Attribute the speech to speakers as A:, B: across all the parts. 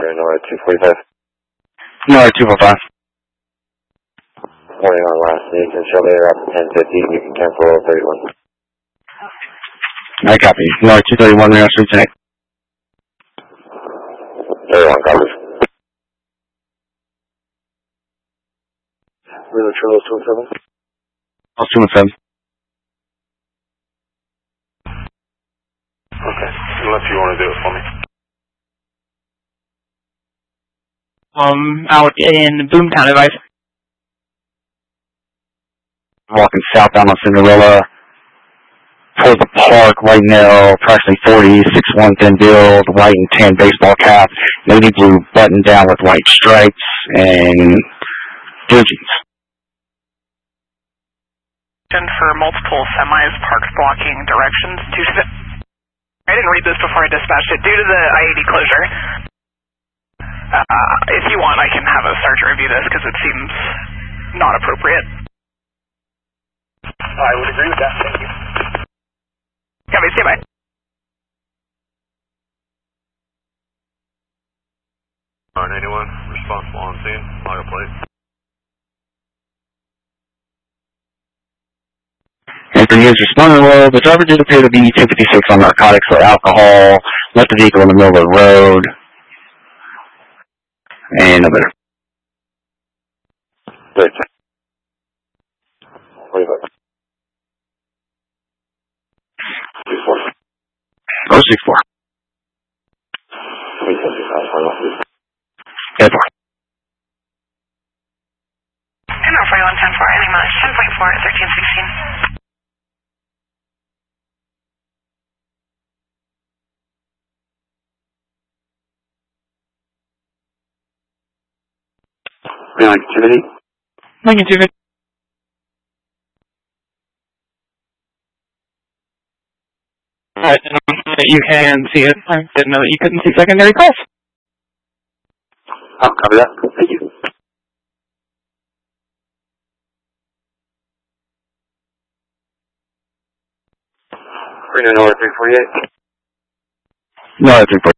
A: NOR 245.
B: NOR 245.
A: Morning on last need, and show later after 1050, you can cancel 31.
B: I copy. NOR 231, Rio Street tonight.
A: 31, copy. Wheeler Trail 217.
B: Oh, 217.
A: Okay, unless you want to do it for me.
C: Out in Boomtown, advice.
B: Walking southbound on Cinderella toward the park right now, approximately 40, 6'1" thin build, white and tan baseball cap, navy blue button down with white stripes, and blue jeans.
D: For multiple semis parked blocking directions due to the... I didn't read this before I dispatched it. Due to the I-80 closure, if you want, I can have a sergeant review this because it seems not appropriate.
A: I would agree with that, thank you.
D: Copy, stay by.
A: Anyone responsible on scene, log a plate.
B: Anthony is responding well. The driver did appear to be 1056 on narcotics or alcohol, left the vehicle in the middle of the road, and no better.
A: Great. What do you think? 64.
B: Go 64. 10-4.
D: NOR 41, 10-4, Enigma, 10.4, 1316.
A: Activity?
C: Negative. Alright, you can see it. I didn't know that you couldn't see secondary calls.
A: Oh, copy that. Thank you. Reno NOR 348.
B: No, 348.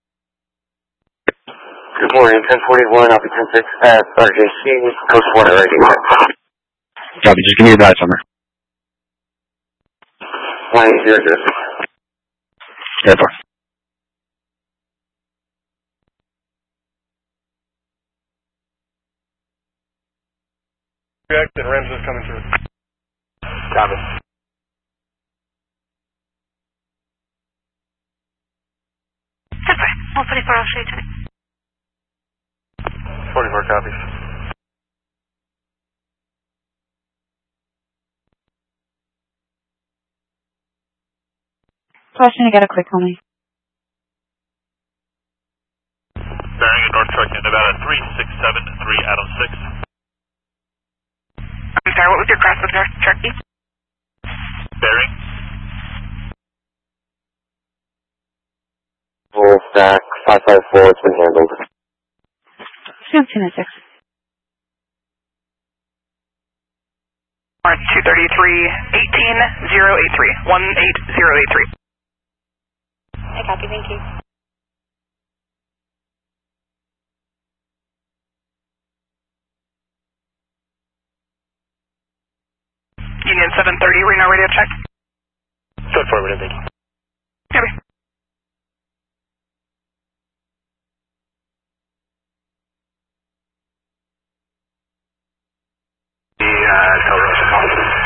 A: Good morning, 1041, Alpha 106 at RJC, Coast 1 already.
B: Copy, just give me your badge number.
A: Flying here, address.
B: 10-4.
A: Correct, and Rams is coming through. Copy.
D: Goodbye. 144 off street today.
A: 44 copies.
E: Question to get a quick on me.
F: Bearing in North Truck, Nevada 3673 Adam 6.
D: I'm sorry, what was your cross with North Turkey?
F: Bearing.
A: Full stack, 554, it's been handled.
E: Sam 10-6.
D: March 233, 18083, 18083.
E: I copy, thank you.
D: Union 730, Reno radio check.
A: 740, thank you.
D: Copy.
A: Tell Rosa call.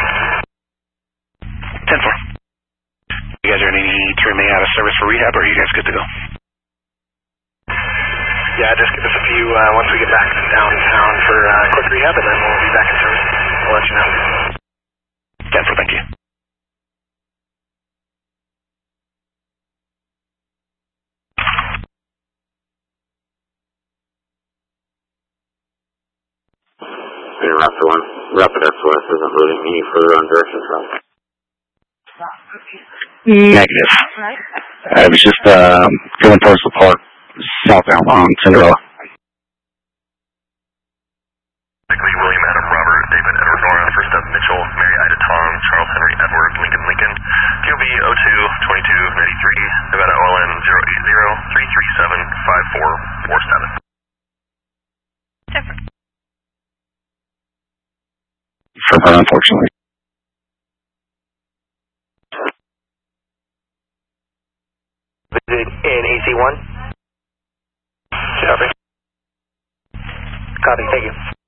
D: 10-4.
A: You guys are going to need to remain out of service for rehab, or are you guys good to go? Yeah, just give us a few, once we get back downtown for quick rehab, and then we'll be back in service. I'll let you know. 10-4, thank you. Rapid SOS isn't moving any further on directions route.
B: Negative. I was just going towards the park, southbound on Cinderella.
F: William Adam Robert, David Edward Nora, First Up Mitchell, Mary Ida Tom, Charles Henry Edward, Lincoln, QB 02-2293, Nevada OLN 080-337-5447.
B: her, unfortunately.
A: Visit in AC1. Copy. Copy, thank you.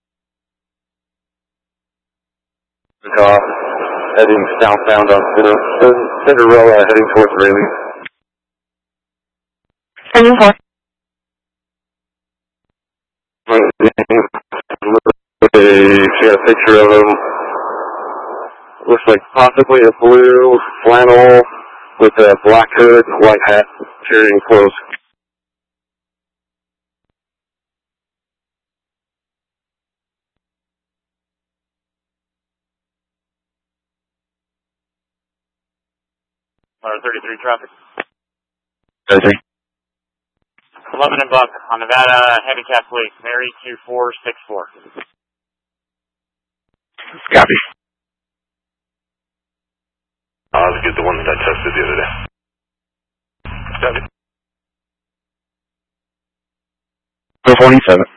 F: Heading southbound on Cinderella, heading towards Raleigh. She got a picture of him. Looks like possibly a blue flannel with a black hood, white hat, carrying clothes.
G: Or 33 traffic.
B: 33.
G: 11 and Buck on Nevada Handicap Fleet, Mary 2464.
B: Copy.
F: Osgood, the one that I tested the other day.
A: Copy.
B: 447.